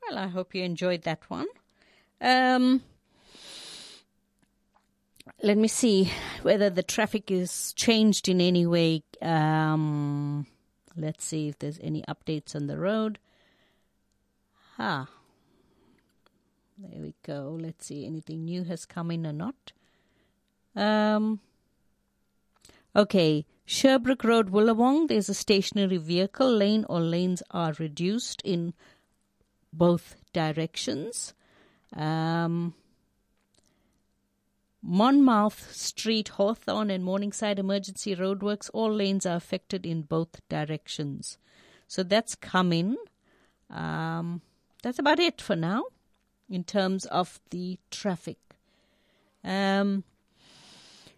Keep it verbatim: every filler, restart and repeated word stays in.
Well, I hope you enjoyed that one. Um, let me see whether the traffic is changed in any way. Um, let's see if there's any updates on the road. Ah, there we go. Let's see anything new has come in or not. Um, okay, Sherbrooke Road, Wollongong. There's a stationary vehicle. Lane or lanes are reduced in both directions. Um, Monmouth Street, Hawthorne and Morningside Emergency Roadworks, all lanes are affected in both directions. So that's coming. Um, that's about it for now in terms of the traffic. Um,